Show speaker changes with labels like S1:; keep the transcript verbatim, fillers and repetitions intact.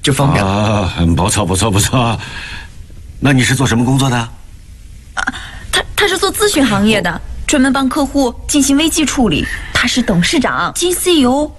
S1: 就方便了。
S2: 啊，不错不错不错。那你是做什么工作的？
S3: 啊，他他是做咨询行业的，专门帮客户进行危机处理。他是董事长兼 C E O。